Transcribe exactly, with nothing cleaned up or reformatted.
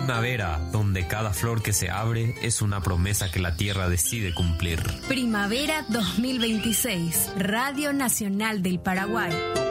Primavera, donde cada flor que se abre es una promesa que la tierra decide cumplir. Primavera dos mil veintiséis, Radio Nacional del Paraguay.